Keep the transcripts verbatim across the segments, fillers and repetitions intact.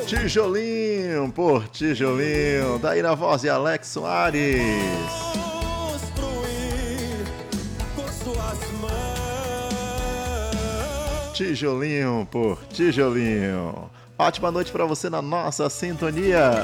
Tijolinho por tijolinho, daí na voz de Alex Soares. Tijolinho por tijolinho. Ótima noite para você na nossa sintonia.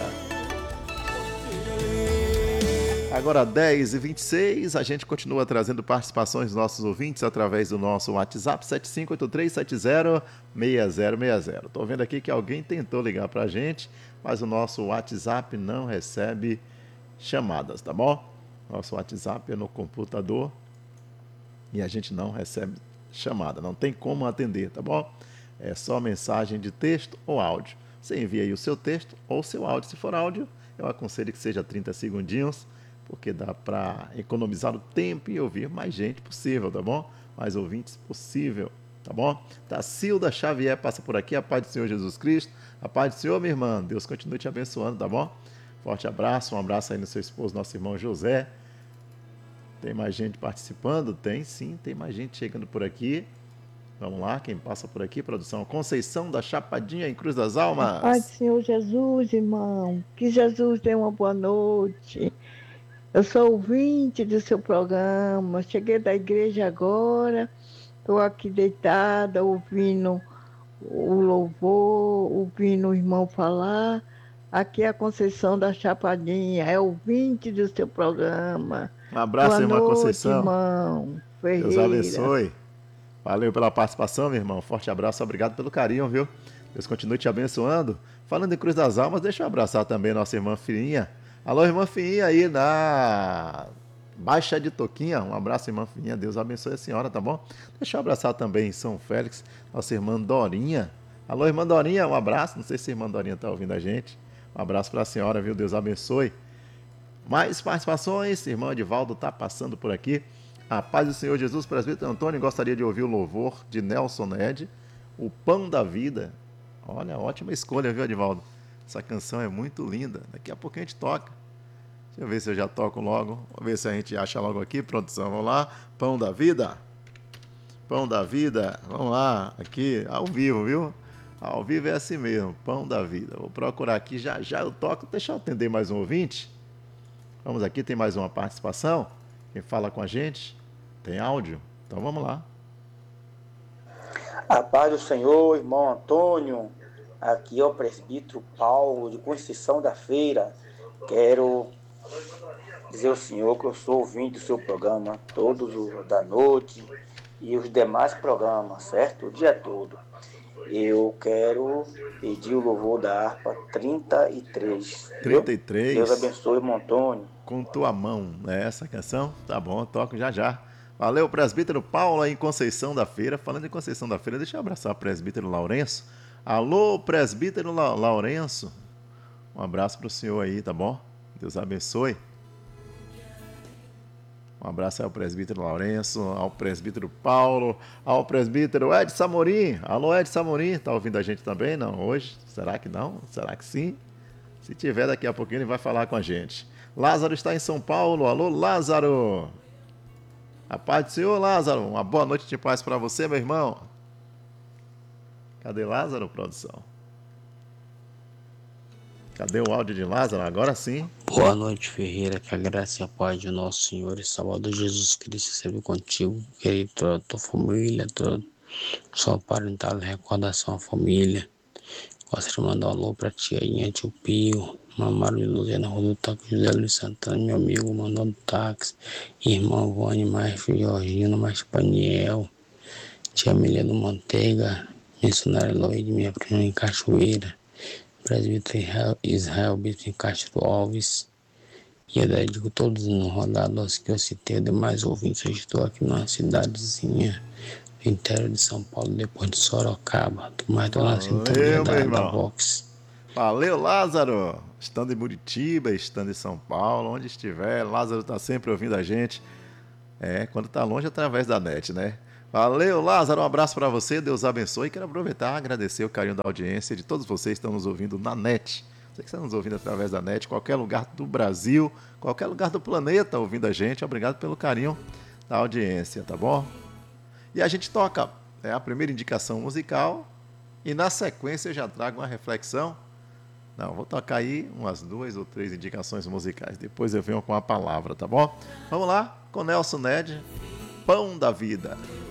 Agora dez e vinte e seis, a gente continua trazendo participações dos nossos ouvintes através do nosso WhatsApp sete cinco oito três sete zero seis zero seis zero. Estou vendo aqui que alguém tentou ligar para a gente, mas o nosso WhatsApp não recebe chamadas, tá bom? Nosso WhatsApp é no computador e a gente não recebe chamada, não tem como atender, tá bom? É só mensagem de texto ou áudio. Você envia aí o seu texto ou o seu áudio. Se for áudio, eu aconselho que seja trinta segundinhos, porque dá para economizar o tempo e ouvir mais gente possível, tá bom? Mais ouvintes possível, tá bom? Tacilda Xavier passa por aqui, a paz do Senhor Jesus Cristo, a paz do Senhor, minha irmã, Deus continue te abençoando, tá bom? Forte abraço, um abraço aí no seu esposo, nosso irmão José. Tem mais gente participando? Tem sim, tem mais gente chegando por aqui. Vamos lá, quem passa por aqui, produção? Conceição da Chapadinha, em Cruz das Almas. Pai do Senhor Jesus, irmão, que Jesus dê uma boa noite. Eu sou ouvinte do seu programa, cheguei da igreja agora, estou aqui deitada, ouvindo o louvor, ouvindo o irmão falar. Aqui é a Conceição da Chapadinha, é ouvinte do seu programa. Um abraço, boa irmã noite, Conceição. Irmão Ferreira. Deus abençoe. Valeu pela participação, meu irmão. Forte abraço, obrigado pelo carinho, viu? Deus continue te abençoando. Falando em Cruz das Almas, deixa eu abraçar também nossa irmã Fininha. Alô, irmã Fininha aí na Baixa de Toquinha. Um abraço, irmã Fininha. Deus abençoe a senhora, tá bom? Deixa eu abraçar também em São Félix, nossa irmã Dorinha. Alô, irmã Dorinha, um abraço. Não sei se a irmã Dorinha tá ouvindo a gente. Um abraço para a senhora, viu? Deus abençoe. Mais participações, irmão Edivaldo tá passando por aqui. A paz do Senhor Jesus, presbítero Antônio, gostaria de ouvir o louvor de Nelson Ned, O Pão da Vida. Olha, ótima escolha, viu, Edivaldo? Essa canção é muito linda. Daqui a pouco a gente toca. Deixa eu ver se eu já toco logo. Vamos ver se a gente acha logo aqui. Produção, vamos lá. Pão da Vida. Pão da Vida. Vamos lá. Aqui, ao vivo, viu? Ao vivo é assim mesmo. Pão da Vida. Vou procurar aqui. Já já eu toco. Deixa eu atender mais um ouvinte. Vamos aqui, tem mais uma participação. Quem fala com a gente? Tem áudio? Então vamos lá. A paz do Senhor, irmão Antônio. Aqui é o presbítero Paulo de Conceição da Feira. Quero dizer ao senhor que eu sou ouvinte do seu programa todos os da noite e os demais programas, certo? O dia todo. Eu quero pedir o louvor da harpa trinta e três. trinta e três. Deus abençoe, irmão Antônio. Com tua mão, é essa a canção? Tá bom, eu toco já já. Valeu, presbítero Paulo aí em Conceição da Feira. Falando em Conceição da Feira, deixa eu abraçar o presbítero Lourenço. Alô, presbítero La- Lourenço. Um abraço pro senhor aí, tá bom? Deus abençoe. Um abraço ao presbítero Lourenço, ao presbítero Paulo, ao presbítero Ed Samorim. Alô, Ed Samorim, tá ouvindo a gente também? Não, hoje? Será que não? Será que sim? Se tiver, daqui a pouquinho ele vai falar com a gente. Lázaro está em São Paulo. Alô, Lázaro. A paz do Senhor, Lázaro. Uma boa noite de paz para você, meu irmão. Cadê Lázaro, produção? Cadê o áudio de Lázaro? Agora sim. Boa noite, Ferreira. Que a graça e a paz de nosso Senhor e Salvador Jesus Cristo seja contigo, querido, toda a tua família, toda sua parental recordação à família. Gostaria de mandar um alô pra tia Inha, tio Pio, Mamaro de Luzena, Rua do Táxi, José Luiz Santana, meu amigo, mandou do táxi, irmão Vânia, Maestro Georgino, Maestro Paniel, tia Amelia do Manteiga, missionária Loide, minha prima em Cachoeira, presbítero Israel, Israel Bispo em Castro Alves, e eu dedico todos os rodados que eu citei, demais ouvintes. Eu estou aqui numa cidadezinha do interior de São Paulo, depois de Sorocaba, do mais do na sintonia da, da Vox. Valeu, Lázaro! Estando em Muritiba, estando em São Paulo, onde estiver, Lázaro está sempre ouvindo a gente. É, quando está longe, através da net, né? Valeu, Lázaro, um abraço para você, Deus abençoe. E quero aproveitar e agradecer o carinho da audiência de todos vocês que estão nos ouvindo na net. Você que está nos ouvindo através da net, qualquer lugar do Brasil, qualquer lugar do planeta ouvindo a gente, obrigado pelo carinho da audiência, tá bom? E a gente toca é, a primeira indicação musical e na sequência eu já trago uma reflexão Não, vou tocar aí umas duas ou três indicações musicais. Depois eu venho com a palavra, tá bom? Vamos lá, com Nelson Ned, Pão da Vida.